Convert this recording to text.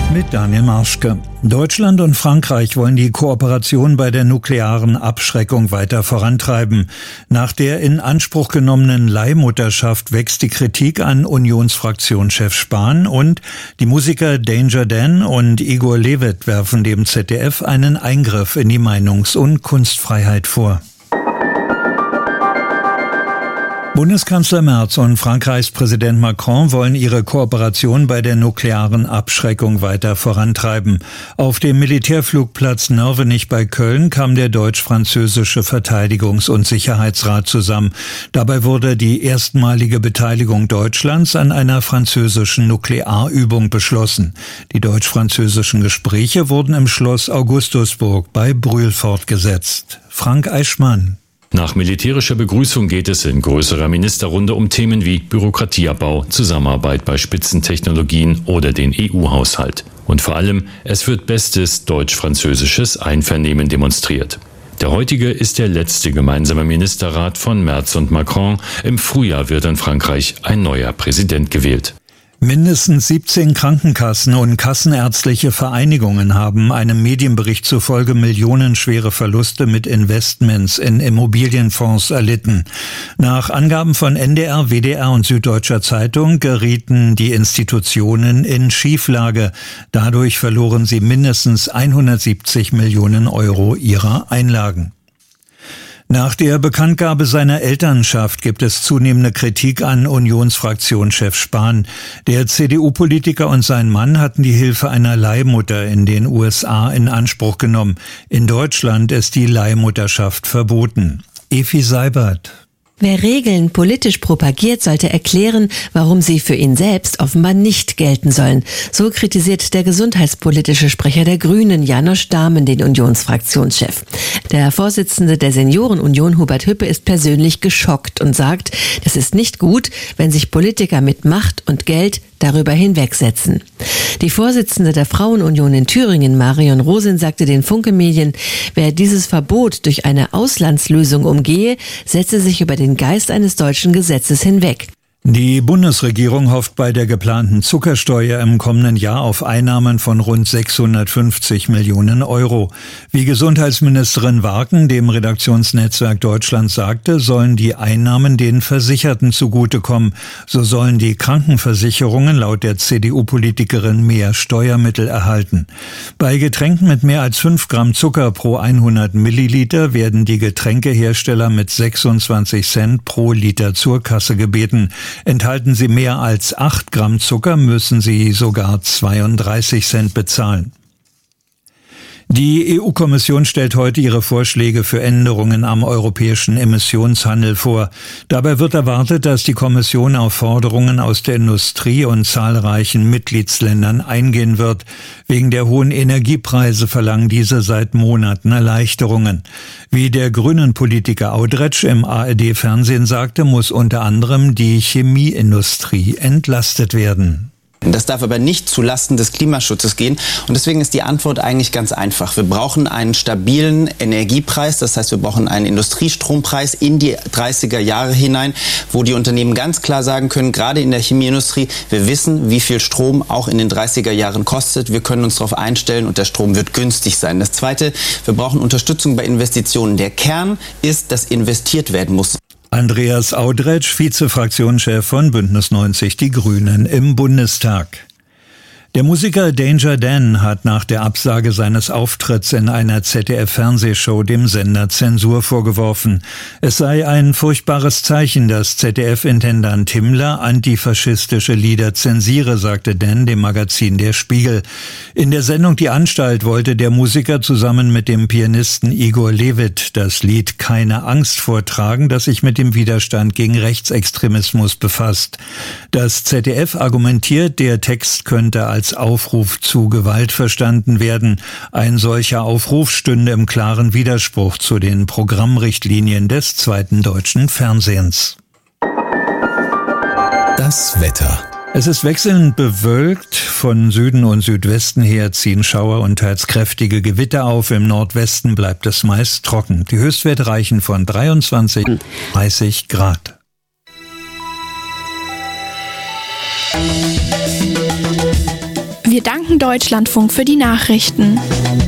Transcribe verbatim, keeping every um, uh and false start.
Mit Daniel Marschke. Deutschland und Frankreich wollen die Kooperation bei der nuklearen Abschreckung weiter vorantreiben. Nach der in Anspruch genommenen Leihmutterschaft wächst die Kritik an Unionsfraktionschef Spahn und die Musiker Danger Dan und Igor Levit werfen dem Z D F einen Eingriff in die Meinungs- und Kunstfreiheit vor. Bundeskanzler Merz und Frankreichs Präsident Macron wollen ihre Kooperation bei der nuklearen Abschreckung weiter vorantreiben. Auf dem Militärflugplatz Nörvenich bei Köln kam der deutsch-französische Verteidigungs- und Sicherheitsrat zusammen. Dabei wurde die erstmalige Beteiligung Deutschlands an einer französischen Nuklearübung beschlossen. Die deutsch-französischen Gespräche wurden im Schloss Augustusburg bei Brühl fortgesetzt. Frank Eichmann. Nach militärischer Begrüßung geht es in größerer Ministerrunde um Themen wie Bürokratieabbau, Zusammenarbeit bei Spitzentechnologien oder den E U-Haushalt. Und vor allem, es wird bestes deutsch-französisches Einvernehmen demonstriert. Der heutige ist der letzte gemeinsame Ministerrat von Merz und Macron. Im Frühjahr wird in Frankreich ein neuer Präsident gewählt. Mindestens siebzehn Krankenkassen und kassenärztliche Vereinigungen haben einem Medienbericht zufolge millionenschwere Verluste mit Investments in Immobilienfonds erlitten. Nach Angaben von N D R, W D R und Süddeutscher Zeitung gerieten die Institutionen in Schieflage. Dadurch verloren sie mindestens hundertsiebzig Millionen Euro ihrer Einlagen. Nach der Bekanntgabe seiner Elternschaft gibt es zunehmende Kritik an Unionsfraktionschef Spahn. Der C D U-Politiker und sein Mann hatten die Hilfe einer Leihmutter in den U S A in Anspruch genommen. In Deutschland ist die Leihmutterschaft verboten. Efi Seibert. Wer Regeln politisch propagiert, sollte erklären, warum sie für ihn selbst offenbar nicht gelten sollen. So kritisiert der gesundheitspolitische Sprecher der Grünen, Janosch Dahmen, den Unionsfraktionschef. Der Vorsitzende der Seniorenunion, Hubert Hüppe, ist persönlich geschockt und sagt, das ist nicht gut, wenn sich Politiker mit Macht und Geld darüber hinwegsetzen. Die Vorsitzende der Frauenunion in Thüringen, Marion Rosin, sagte den Funke-Medien, wer dieses Verbot durch eine Auslandslösung umgehe, setze sich über den Geist eines deutschen Gesetzes hinweg. Die Bundesregierung hofft bei der geplanten Zuckersteuer im kommenden Jahr auf Einnahmen von rund sechshundertfünfzig Millionen Euro. Wie Gesundheitsministerin Warken dem Redaktionsnetzwerk Deutschland sagte, sollen die Einnahmen den Versicherten zugutekommen. So sollen die Krankenversicherungen laut der C D U-Politikerin mehr Steuermittel erhalten. Bei Getränken mit mehr als fünf Gramm Zucker pro hundert Milliliter werden die Getränkehersteller mit sechsundzwanzig Cent pro Liter zur Kasse gebeten. Enthalten sie mehr als acht Gramm Zucker, müssen sie sogar zweiunddreißig Cent bezahlen. Die E U-Kommission stellt heute ihre Vorschläge für Änderungen am europäischen Emissionshandel vor. Dabei wird erwartet, dass die Kommission auf Forderungen aus der Industrie und zahlreichen Mitgliedsländern eingehen wird. Wegen der hohen Energiepreise verlangen diese seit Monaten Erleichterungen. Wie der grünen Politiker Audretsch im A R D-Fernsehen sagte, muss unter anderem die Chemieindustrie entlastet werden. Das darf aber nicht zulasten des Klimaschutzes gehen. Und deswegen ist die Antwort eigentlich ganz einfach. Wir brauchen einen stabilen Energiepreis. Das heißt, wir brauchen einen Industriestrompreis in die dreißiger Jahre hinein, wo die Unternehmen ganz klar sagen können, gerade in der Chemieindustrie, wir wissen, wie viel Strom auch in den dreißiger Jahren kostet. Wir können uns darauf einstellen und der Strom wird günstig sein. Das Zweite, wir brauchen Unterstützung bei Investitionen. Der Kern ist, dass investiert werden muss. Andreas Audretsch, Vize-Fraktionschef von Bündnis neunzig Die Grünen im Bundestag. Der Musiker Danger Dan hat nach der Absage seines Auftritts in einer Z D F-Fernsehshow dem Sender Zensur vorgeworfen. Es sei ein furchtbares Zeichen, dass Z D F-Intendant Himmler antifaschistische Lieder zensiere, sagte Dan dem Magazin Der Spiegel. In der Sendung Die Anstalt wollte der Musiker zusammen mit dem Pianisten Igor Levit das Lied Keine Angst vortragen, das sich mit dem Widerstand gegen Rechtsextremismus befasst. Das Z D F argumentiert, der Text könnte als als Aufruf zu Gewalt verstanden werden. Ein solcher Aufruf stünde im klaren Widerspruch zu den Programmrichtlinien des zweiten deutschen Fernsehens. Das Wetter. Es ist wechselnd bewölkt. Von Süden und Südwesten her ziehen Schauer und teils kräftige Gewitter auf. Im Nordwesten bleibt es meist trocken. Die Höchstwerte reichen von dreiundzwanzig bis dreißig Grad. Wir danken Deutschlandfunk für die Nachrichten.